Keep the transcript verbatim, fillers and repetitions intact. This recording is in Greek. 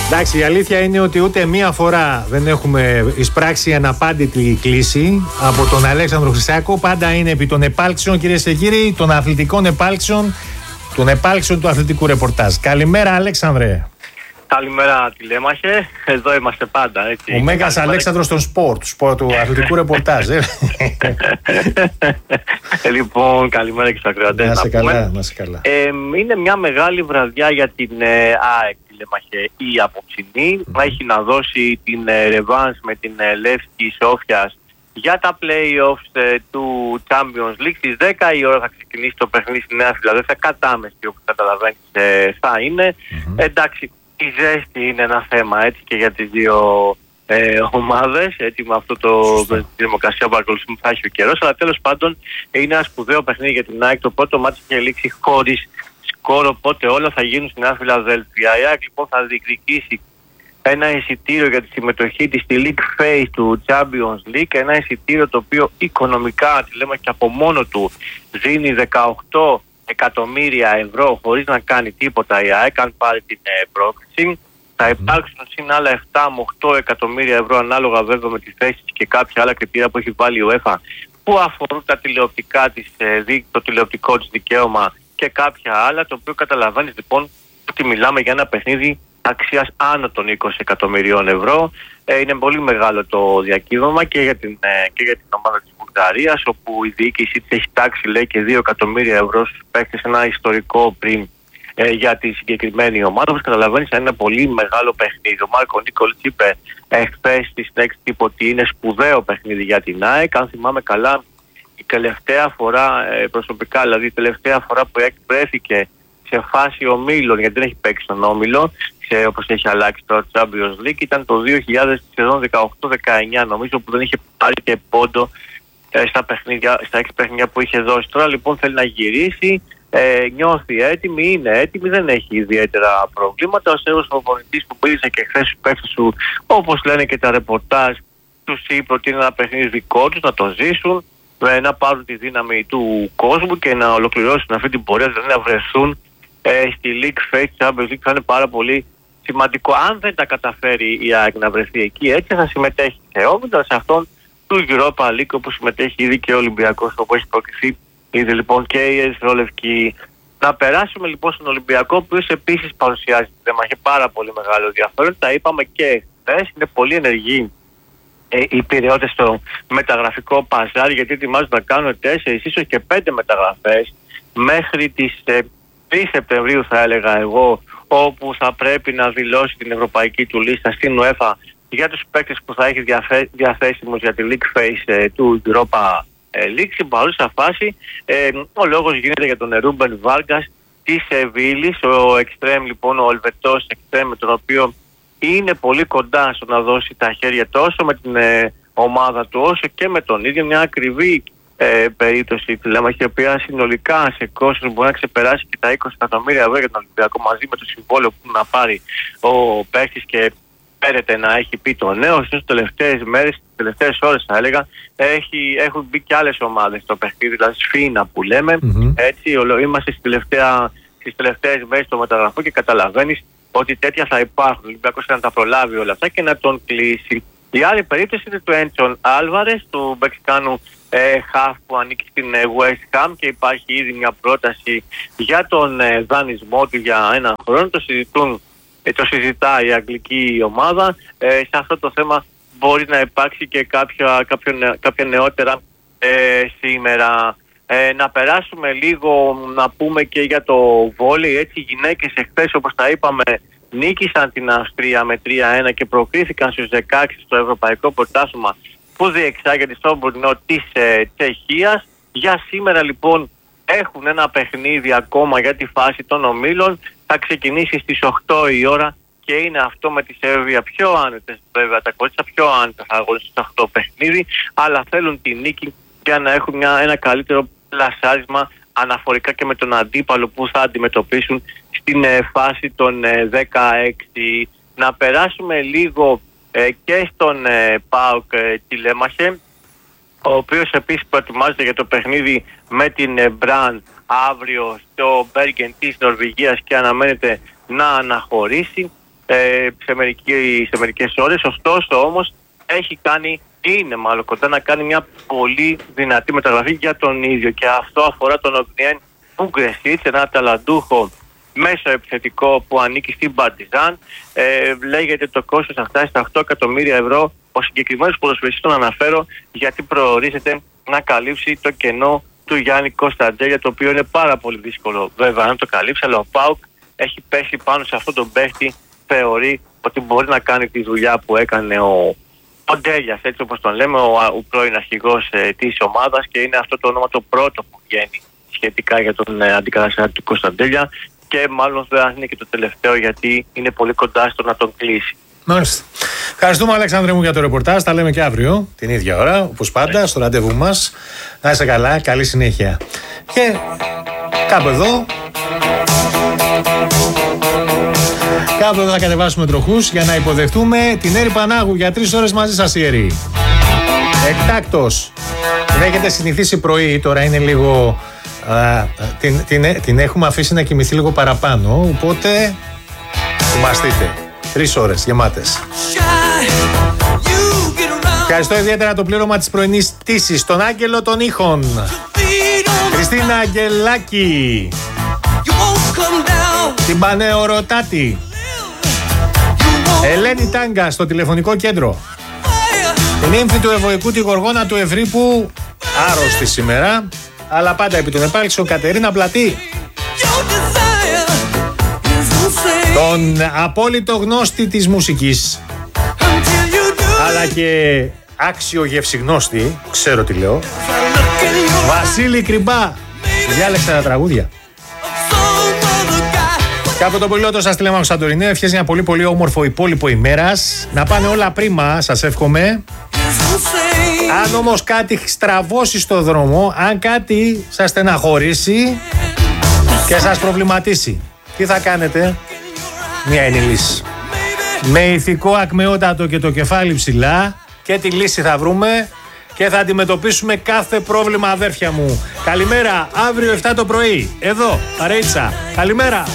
Εντάξει, η αλήθεια είναι ότι ούτε μία φορά δεν έχουμε εισπράξει αναπάντητη κλίση από τον Αλέξανδρο Χρυσάκο. Πάντα είναι επί των επάλξεων, κυρίες και κύριοι, των αθλητικών επάλξεων, των επάλξεων του αθλητικού ρεπορτάζ. Καλημέρα, Αλέξανδρε. Καλημέρα, τηλέμαχε. Εδώ είμαστε πάντα. Έτσι. Ο Μέγας Αλέξανδρος των σπορ, του, σπορ, του αθλητικού ρεπορτάζ. Ε. Λοιπόν, καλημέρα και στους ακροατές. Να σε καλά, να σε καλά. Ε, είναι μια μεγάλη βραδιά για την ε, ΑΕΚ, τηλέμαχε, η απόψινή. Mm. Έχει να δώσει την ε, ρεβάνς με την ε, Λεύσκη Σόφιας για τα play-offs ε, του Champions League. Στις δέκα η ώρα θα ξεκινήσει το παιχνίδι στη Νέα Φιλαδέλφια, κατάμεση, όπως καταλαβαίνεις ε, θα είναι. Mm-hmm. Εντάξει, η ζέστη είναι ένα θέμα, έτσι, και για τις δύο ε, ομάδες, έτσι, με αυτό το τη δημοκρασία που παρακολουθούμε θα έχει ο καιρός, αλλά τέλος πάντων είναι ένα σπουδαίο παιχνίδι για την ΑΕΚ. Το πρώτο μάτι είχε λήξει χωρίς σκορ, οπότε όλα θα γίνουν στην Νέα Φιλαδέλφια. Η ΑΕΚ λοιπόν θα διεκδικήσει ένα εισιτήριο για τη συμμετοχή της στη League Phase του Champions League, ένα εισιτήριο το οποίο οικονομικά, τη λέμε, και από μόνο του δίνει δεκαοκτώ εκατομμύρια ευρώ χωρίς να κάνει τίποτα η ΑΕΚ, αν πάρει την ε, πρόκληση. Θα υπάρξουν συν άλλα επτά με οκτώ εκατομμύρια ευρώ, ανάλογα βέβαια με τη θέση και κάποια άλλα κριτήρια που έχει βάλει η UEFA, που αφορούν τα τηλεοπτικά της, ε, το τηλεοπτικό της δικαίωμα και κάποια άλλα, το οποίο καταλαβαίνεις λοιπόν ότι μιλάμε για ένα παιχνίδι αξίας άνω των είκοσι εκατομμυρίων ευρώ. Ε, είναι πολύ μεγάλο το διακύβευμα και για την, ε, και για την ομάδα της Βουλγαρίας, όπου η διοίκηση της έχει τάξει, λέει, και δύο εκατομμύρια ευρώ στους παίκτες, ένα ιστορικό πριν ε, για τη συγκεκριμένη ομάδα. Όπως καταλαβαίνεις, είναι ένα πολύ μεγάλο παιχνίδι. Ο Μάρκο Νίκολιτς είπε εχθές στη συνέντευξη ότι είναι σπουδαίο παιχνίδι για την ΑΕΚ. Αν θυμάμαι καλά, η τελευταία φορά, ε, προσωπικά δηλαδή, η τελευταία φορά που εκπρέθηκε σε φάση ομίλων, γιατί δεν έχει παίξει στον όμιλο, σε, όπως έχει αλλάξει το Champions League, ήταν το δύο χιλιάδες, σεζόν δεκαοκτώ δεκαεννιά, νομίζω, που δεν είχε πάρει και πόντο ε, στα, παιχνίδια, στα έξι παιχνίδια που είχε δώσει. Τώρα λοιπόν θέλει να γυρίσει, ε, νιώθει έτοιμη, είναι έτοιμη, δεν έχει ιδιαίτερα προβλήματα. Ο Σέρβος προπονητής που πήρε και χθες τους παίκτες του, όπως λένε και τα ρεπορτάζ, τους είπε ότι είναι ένα παιχνίδι δικό τους, να το ζήσουν, ε, να πάρουν τη δύναμη του κόσμου και να ολοκληρώσουν αυτή την πορεία, δηλαδή να βρεθούν ε, στη League Phase Champions League. Θα είναι πάρα πολύ σημαντικό. Αν δεν τα καταφέρει η ΑΕΚ να βρεθεί εκεί, έτσι θα συμμετέχει σε όμιλο, σε αυτόν του Europa League, όπου συμμετέχει ήδη και ο Ολυμπιακός, όπου έχει προκριθεί ήδη λοιπόν και η Ερυθρόλευκη. Να περάσουμε λοιπόν στον Ολυμπιακό, ο οποίος επίσης παρουσιάζει το θέμα, έχει πάρα πολύ μεγάλο ενδιαφέρον. Τα είπαμε και χθες, είναι πολύ ενεργοί ε, οι πειραιώτες στο μεταγραφικό παζάρι, γιατί ετοιμάζουν να κάνουν τέσσερις, ίσως και πέντε μεταγραφές μέχρι τις ε, τρεις Σεπτεμβρίου, θα έλεγα εγώ, όπου θα πρέπει να δηλώσει την ευρωπαϊκή του λίστα στην UEFA για τους παίκτες που θα έχει διαθέ, διαθέσιμους για τη League Phase ε, του Europa League. Στην παρούσα φάση ε, ο λόγος γίνεται για τον Ρούμπεν Βάργκας της Σεβίλης, ο εξτρέμ λοιπόν, ο Ελβετός εξτρέμ, με τον οποίο είναι πολύ κοντά στο να δώσει τα χέρια τόσο με την ε, ομάδα του όσο και με τον ίδιο. Μια ακριβή ε, περίπτωση, τη λέμε, η οποία συνολικά σε κόστος μπορεί να ξεπεράσει και τα είκοσι εκατομμύρια ευρώ για τον Ολυμπιακό, μαζί με το συμβόλαιο που να πάρει ο παίκτης, και φέρεται να έχει πει το νέο. Στις τελευταίες μέρες, τις τελευταίες ώρες θα έλεγα, έχει, έχουν μπει και άλλες ομάδες στο παιχνίδι, δηλαδή σφίνα που λέμε. Mm-hmm. Έτσι, είμαστε στις, τελευταία, στις τελευταίες μέρες του μεταγραφού και καταλαβαίνεις ότι τέτοια θα υπάρχουν. Ο Ολυμπιακός να τα προλάβει όλα αυτά και να τον κλείσει. Η άλλη περίπτωση είναι του Έντσον Άλβαρες, του Μεξικάνου ε, χαφ που ανήκει στην ε, West Ham, και υπάρχει ήδη μια πρόταση για τον ε, δανεισμό του για ένα χρόνο. Το συζητούν, ε, το συζητάει η αγγλική ομάδα. Ε, σε αυτό το θέμα μπορεί να υπάρξει και κάποια, κάποιο, κάποια νεότερα ε, σήμερα. Ε, να περάσουμε λίγο να πούμε και για το βόλεϊ. Έτσι, οι γυναίκες εχθές, όπως τα είπαμε, νίκησαν την Αυστρία με τρία ένα και προκρίθηκαν στους δεκαέξι στο Ευρωπαϊκό Πρωτάθλημα που διεξάγεται στο Μπουρνό της ε, Τσεχίας. Για σήμερα λοιπόν έχουν ένα παιχνίδι ακόμα για τη φάση των ομίλων. Θα ξεκινήσει στις οκτώ η ώρα και είναι αυτό με τη Σερβία πιο άνετες, βέβαια τα κορίτσια πιο άνετα θα αγωνιστούν στο οκτώ παιχνίδι, αλλά θέλουν τη νίκη για να έχουν μια, ένα καλύτερο πλασάρισμα αναφορικά και με τον αντίπαλο που θα αντιμετωπίσουν στην ε, φάση των ε, δεκαέξι. Να περάσουμε λίγο ε, και στον ε, ΠΑΟΚ ε, Τηλέμαχε, ο οποίος επίσης προετοιμάζεται για το παιχνίδι με την ε, Μπραν αύριο στο Μπέργεν της Νορβηγίας και αναμένεται να αναχωρήσει. ε, σε, μερική, σε μερικές ώρες. Ωστόσο όμως έχει κάνει, είναι μάλλον κοντά να κάνει μια πολύ δυνατή μεταγραφή για τον ίδιο, και αυτό αφορά τον Ογνιέν Ούγκρεσιτς, ένα ταλαντούχο μέσο επιθετικό που ανήκει στην Παρτιζάν. Ε, λέγεται το κόστος θα φτάσει στα οκτώ εκατομμύρια ευρώ. Ο συγκεκριμένος ποδοσφαιριστής τον αναφέρω γιατί προορίζεται να καλύψει το κενό του Γιάννη Κωνσταντέλια, το οποίο είναι πάρα πολύ δύσκολο βέβαια να το καλύψει, αλλά ο ΠΑΟΚ έχει πέσει πάνω σε αυτόν τον παίχτη. Θεωρεί ότι μπορεί να κάνει τη δουλειά που έκανε ο, ο Ντέλιας, έτσι όπως τον λέμε, ο, ο πρώην αρχηγός ε, της ομάδας, και είναι αυτό το όνομα το πρώτο που βγαίνει σχετικά για τον ε, αντικαταστάτη του Κωνσταντέλια, και μάλλον δεν είναι και το τελευταίο, γιατί είναι πολύ κοντά στο να τον κλείσει. Μάλιστα. Ευχαριστούμε, Αλέξανδρε μου, για το ρεπορτάζ. Τα λέμε και αύριο την ίδια ώρα, όπως πάντα, στο ραντεβού μας. Να είσαι καλά, καλή συνέχεια. Και κάπου εδώ Κάπου εδώ θα κατεβάσουμε τροχούς για να υποδεχτούμε την Έρη Πανάγου για τρεις ώρες μαζί σας, η Έρη. Εκτάκτος. Δεν έχετε συνηθίσει πρωί, τώρα είναι λίγο... Α, την, την, την έχουμε αφήσει να κοιμηθεί λίγο παραπάνω, οπότε ετοιμαστείτε. Τρεις ώρες γεμάτες. Ευχαριστώ ιδιαίτερα το πλήρωμα της πρωινής τήσης, τον Άγγελο των ήχων, Χριστίνα Αγγελάκη, την Πανεοροτάτη, Ελένη Τάγκα στο τηλεφωνικό κέντρο, την ύμφη του Ευωικού, τη Γοργόνα του Ευρύπου, άρρωστη σήμερα, αλλά πάντα επί των επάλξεων, Κατερίνα Πλατή, τον απόλυτο γνώστη της μουσικής, αλλά και άξιο γευσιγνώστη, ξέρω τι λέω, Βασίλη Κρυμπά. Διάλεξα τα τραγούδια. Και από τον πιλότο σας Τηλέμαχο Σαντορινέ, ευχές μια πολύ πολύ όμορφο υπόλοιπο ημέρας. Να πάνε όλα πρίμα, σας εύχομαι. Αν όμως κάτι στραβώσει στο δρόμο, αν κάτι σας στεναχωρήσει και σας προβληματίσει, τι θα κάνετε? Μια είναι η λύση. Με ηθικό ακμεότατο και το κεφάλι ψηλά, και τη λύση θα βρούμε και θα αντιμετωπίσουμε κάθε πρόβλημα, αδέρφια μου. Καλημέρα, αύριο εφτά το πρωί, εδώ, παρέιτσα. Καλημέρα.